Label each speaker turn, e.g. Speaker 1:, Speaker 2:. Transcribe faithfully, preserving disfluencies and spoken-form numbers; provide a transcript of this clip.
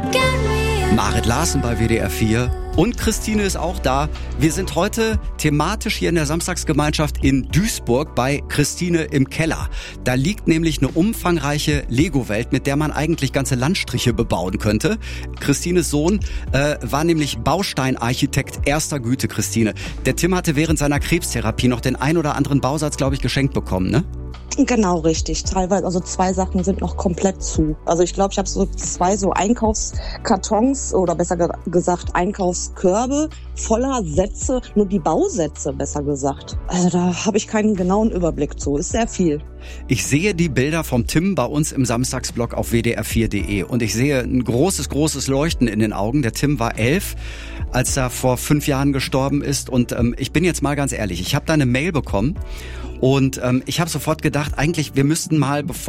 Speaker 1: Marit Larsen bei W D R vier und Christine ist auch da. Wir sind heute thematisch hier in der Samstagsgemeinschaft in Duisburg bei Christine im Keller. Da liegt nämlich eine umfangreiche Lego-Welt, mit der man eigentlich ganze Landstriche bebauen könnte. Christines Sohn äh, war nämlich Bausteinarchitekt erster Güte, Christine. Der Tim hatte während seiner Krebstherapie noch den ein oder anderen Bausatz, glaube ich, geschenkt bekommen, ne?
Speaker 2: Genau, richtig. Teilweise, also zwei Sachen sind noch komplett zu. Also ich glaube, ich habe so zwei so Einkaufskartons oder besser ge- gesagt Einkaufskörbe voller Sätze, nur die Bausätze besser gesagt. Also da habe ich keinen genauen Überblick zu. Ist sehr viel.
Speaker 1: Ich sehe die Bilder vom Tim bei uns im Samstagsblog auf w d r vier punkt d e und ich sehe ein großes, großes Leuchten in den Augen. Der Tim war elf, als er vor fünf Jahren gestorben ist und ähm, ich bin jetzt mal ganz ehrlich, ich habe da eine Mail bekommen und ähm, ich habe sofort gedacht, eigentlich wir müssten mal, bevor